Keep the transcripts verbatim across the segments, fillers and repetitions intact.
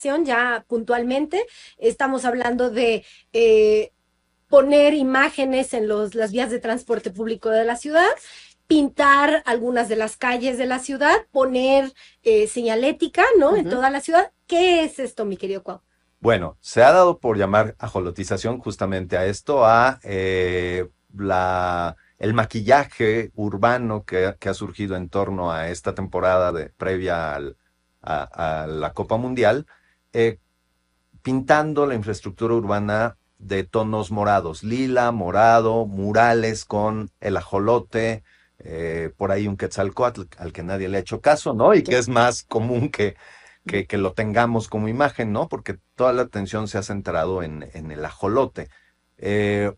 Ya puntualmente estamos hablando de eh, poner imágenes en los, las vías de transporte público de la ciudad, pintar algunas de las calles de la ciudad, poner eh, señalética, ¿no? Uh-huh. En toda la ciudad. ¿Qué es esto, mi querido Cuau? Bueno, se ha dado por llamar ajolotización justamente a esto, a eh, la, el maquillaje urbano que, que ha surgido en torno a esta temporada de, previa al, a, a la Copa Mundial, eh, pintando la infraestructura urbana de tonos morados, lila, morado, murales con el ajolote, eh, por ahí un quetzalcóatl al que nadie le ha hecho caso, ¿no? Y que es más común que, que, que lo tengamos como imagen, ¿no? Porque toda la atención se ha centrado en, en el ajolote. Eh,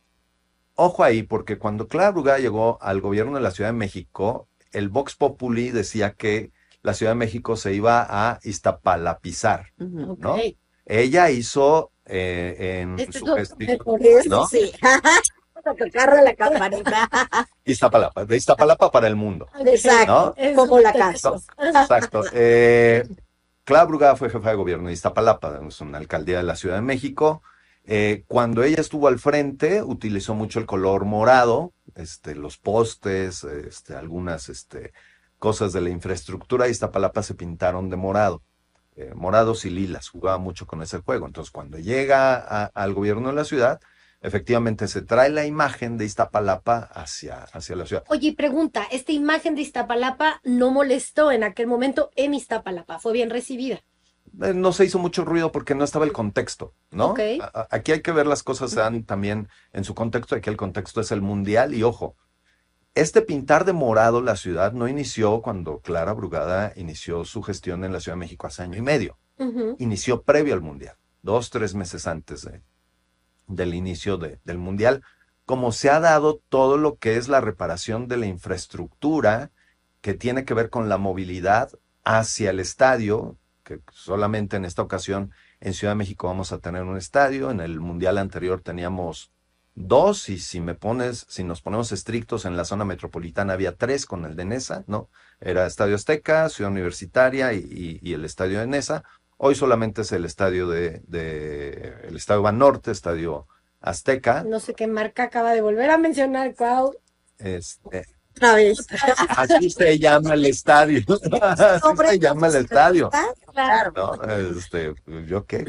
ojo ahí, porque cuando Clara Brugada llegó al gobierno de la Ciudad de México, el Vox Populi decía que la Ciudad de México se iba a iztapalapizar, uh-huh. ¿no? Okay. Ella hizo eh, en este su gestión, ¿no? Sí. Tocarle la campanita. Iztapalapa, de Iztapalapa para el mundo. Exacto, ¿no? Como la casa. Exacto. Eh, Clara Brugada fue jefa de gobierno de Iztapalapa, es una alcaldía de la Ciudad de México. Eh, cuando ella estuvo al frente, utilizó mucho el color morado, este, los postes, este, algunas este, cosas de la infraestructura de Iztapalapa se pintaron de morado. Eh, morados y lilas, jugaba mucho con ese juego. Entonces, cuando llega a, al gobierno de la ciudad, efectivamente se trae la imagen de Iztapalapa hacia, hacia la ciudad. Oye, pregunta, ¿esta imagen de Iztapalapa no molestó en aquel momento en Iztapalapa? ¿Fue bien recibida? Eh, no se hizo mucho ruido porque no estaba el contexto, ¿no? Okay. A, aquí hay que ver las cosas se dan también en su contexto. Aquí el contexto es el mundial y ojo, este pintar de morado la ciudad no inició cuando Clara Brugada inició su gestión en la Ciudad de México hace año y medio. Uh-huh. Inició previo al Mundial, dos, tres meses antes de, del inicio de, del Mundial, como se ha dado todo lo que es la reparación de la infraestructura que tiene que ver con la movilidad hacia el estadio, que solamente en esta ocasión en Ciudad de México vamos a tener un estadio, en el Mundial anterior teníamos dos, y si me pones, si nos ponemos estrictos, en la zona metropolitana había tres con el de Nesa, ¿no? Era Estadio Azteca, Ciudad Universitaria y, y, y el estadio de Nesa. Hoy solamente es el estadio de, de el estadio Banorte, Estadio Azteca. No sé qué marca acaba de volver a mencionar, Cuau. Este, Otra vez. Así se llama el estadio. Así se llama el estadio. Claro. No, este, ¿yo qué?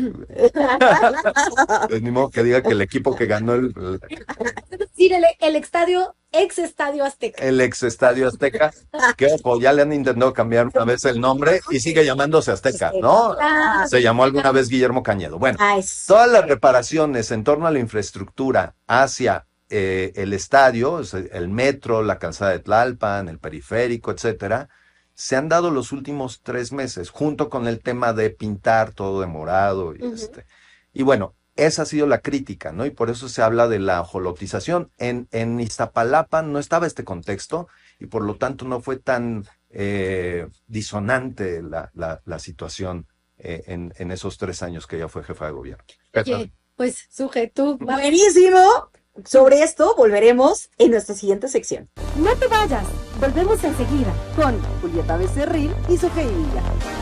Pues ni modo que diga que el equipo que ganó el... Es decir, el, el estadio, ex estadio Azteca. El ex estadio Azteca, que ojo, ya le han intentado cambiar una vez el nombre y sigue llamándose Azteca, ¿no? Se llamó alguna vez Guillermo Cañedo. Bueno, todas las reparaciones en torno a la infraestructura hacia eh, el estadio, el metro, la calzada de Tlalpan, el periférico, etcétera, se han dado los últimos tres meses, junto con el tema de pintar todo de morado. Y, uh-huh. este, y bueno, esa ha sido la crítica, ¿no? Y por eso se habla de la ajolotización. En, en Iztapalapa no estaba este contexto y por lo tanto no fue tan eh, disonante la, la, la situación eh, en, en esos tres años que ella fue jefa de gobierno. Oye, pues, Suje, tú. Buenísimo. Sobre esto volveremos en nuestra siguiente sección. No te vayas, volvemos enseguida con Julieta Becerril y Suje Illa.